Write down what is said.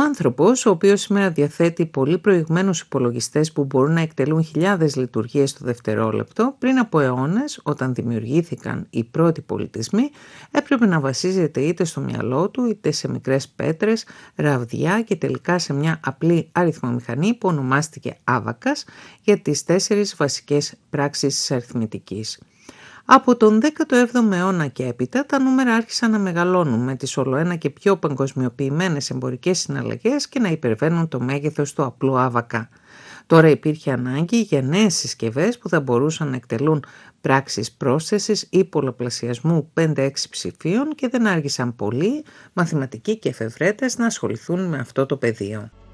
άνθρωπος, ο οποίος σήμερα διαθέτει πολύ προηγμένους υπολογιστές που μπορούν να εκτελούν χιλιάδες λειτουργίες το δευτερόλεπτο, πριν από αιώνες, όταν δημιουργήθηκαν οι πρώτοι πολιτισμοί, έπρεπε να βασίζεται είτε στο μυαλό του, είτε σε μικρές πέτρες, ραβδιά και τελικά σε μια απλή αριθμομηχανή που ονομάστηκε άβακας για τις 4 βασικές πράξεις της αριθμητικής. Από τον 17ο αιώνα και έπειτα τα νούμερα άρχισαν να μεγαλώνουν με τις ολοένα και πιο παγκοσμιοποιημένες εμπορικές συναλλαγές και να υπερβαίνουν το μέγεθος του απλού άβακα. Τώρα υπήρχε ανάγκη για νέες συσκευές που θα μπορούσαν να εκτελούν πράξεις πρόσθεσης ή πολλαπλασιασμού 5-6 ψηφίων και δεν άργησαν πολλοί μαθηματικοί και εφευρέτες να ασχοληθούν με αυτό το πεδίο.